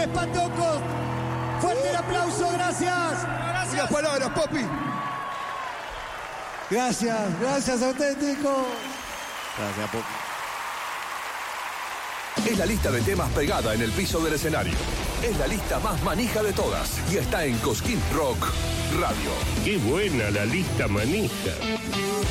Rodríguez Patocos. Fuerte el aplauso, gracias. Unas palabras, Popi. Gracias, auténticos. Gracias, Popi. Es la lista de temas pegada en el piso del escenario. Es la lista más manija de todas y está en Cosquín Rock Radio. Qué buena la lista manija.